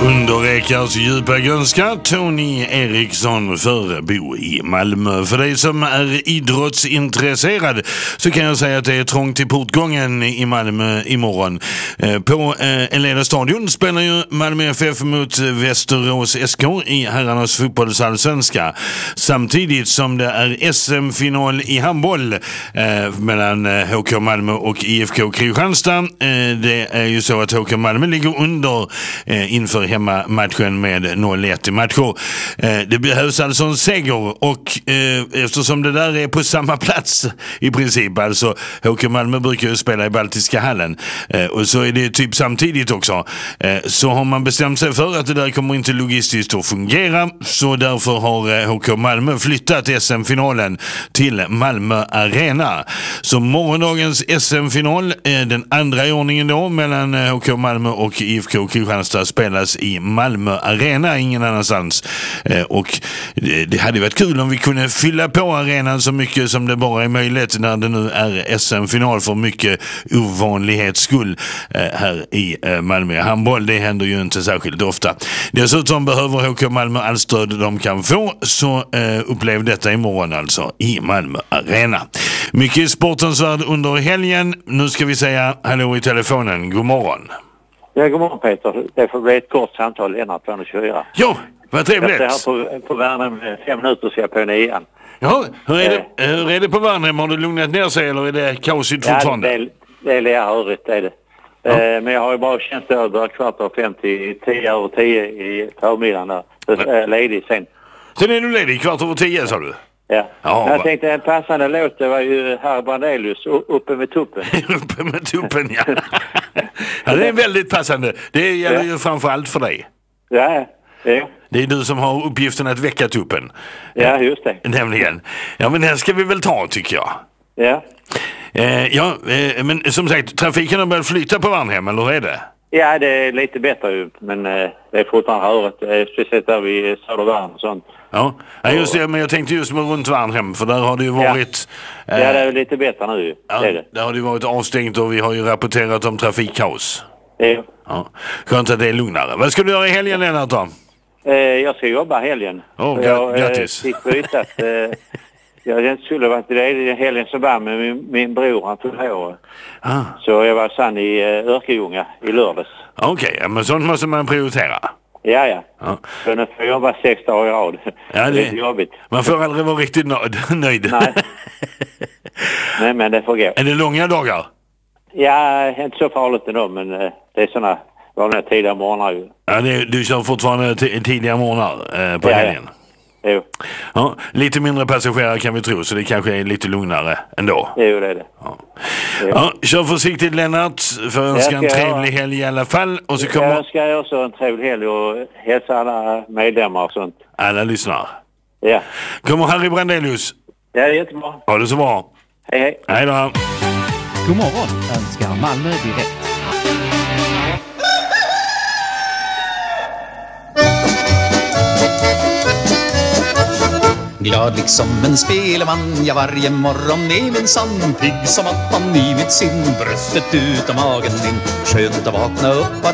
Underräkars djupa grönska, Tony Eriksson för Bo i Malmö. För dig som är idrottsintresserad så kan jag säga att det är trångt i portgången i Malmö imorgon. På Eleda stadion spelar ju Malmö FF mot Västerås SK i herrarnas fotbollsallsvenska. Samtidigt som det är SM-final i handboll mellan HK Malmö och IFK Kristianstad. Det är ju så att HK Malmö ligger under inför hemmamatchen med 0-1 i matcher. Det behövs alltså en seger och eftersom det där är på samma plats i princip, alltså HK Malmö brukar ju spela i Baltiska hallen och så är det typ samtidigt också, så har man bestämt sig för att det där kommer inte logistiskt att fungera, så därför har HK Malmö flyttat SM-finalen till Malmö Arena. Så morgondagens SM-final, den andra i ordningen då, mellan HK Malmö och IFK Kristianstad spelas i Malmö Arena, ingen annanstans. Och det hade varit kul om vi kunde fylla på arenan så mycket som det bara är möjligt när det nu är SM-final, för mycket ovanlighets skull här i Malmö handboll. Det händer ju inte särskilt ofta. Dessutom behöver HK Malmö all stöd de kan få, så upplev detta imorgon alltså i Malmö Arena. Mycket i sportens värld under helgen. Nu ska vi säga hallå i telefonen. God morgon. Ja, god morgon Peter. Det får bli ett kort samtal, Lennart på 24. Jo, vad trevligt. Jag är här på Värnhem 5 minuter så jag på 9. Ja, hur är det på Värnhem? Har du lugnat ner sig eller är det kaosigt fortfarande? Ja, det är lärarhörigt, det är det. Ja. Men jag har ju bara känt över 4:45 till 10:10 i förmiddagen där. Så är jag ledig sen. Sen är du ledig 10:15 sa du? Ja. Jag tänkte en passande låt, det var ju Harry Brandelius, Uppe med tuppen. Uppe med tuppen, ja. Ja, det är väldigt passande. Det gäller ju framförallt för dig. Ja. Det är du som har uppgiften att väcka tuppen. Ja, just det. Nämligen. Ja, men här ska vi väl ta, tycker jag. Ja. Men som sagt, trafiken har börjat flytta på Värnhem, eller hur är det? Ja, det är lite bättre ju, men det är fortfarande hörigt, speciellt där vid Södervärn och sånt. Ja, just det, men jag tänkte just med runt Värnhem, för där har det ju varit... Ja, det är lite bättre nu ju. Ja, där har det ju varit avstängt och vi har ju rapporterat om trafikkaos. Ja. Skönt att det är lugnare. Vad ska du göra i helgen, Lennart, då? Jag ska jobba helgen. Grattis. Jag fick byta jag skulle varit i helgen så var med min bror, han tog år. Så jag var sann i Örkelljunga i lördags. Okej, men sånt måste man prioritera. Ja. Så nu får jag jobba 6 dagar i rad. Ja, det är jobbigt. Man får aldrig vara riktigt nöjd. Nej, men det får gå. Är det långa dagar? Ja, inte så farligt ändå, men det är sådana vanliga tidiga morgnar ju. Ja, du kör fortfarande tidiga morgnar på helgen? Jo. Ja, lite mindre passagerare kan vi tro, så det kanske är lite lugnare ändå. Jo, det är det. Ja, kör försiktigt, Lennart, för önska en trevlig helg i alla fall. Och så jag önskar också en trevlig helg och hälsa alla medlemmar och sånt. Alla lyssnar. Ja. Kommer Harry Brandelius? Ja, det är jättebra. Ha det så bra. Hej. Hej då. God morgon önskar Malmö direkt. Glad liksom en spelman, jag varje morgon är min sann. Pigg som attan i mitt sinn, bröstet ut och magen in. Skönt att vakna upp.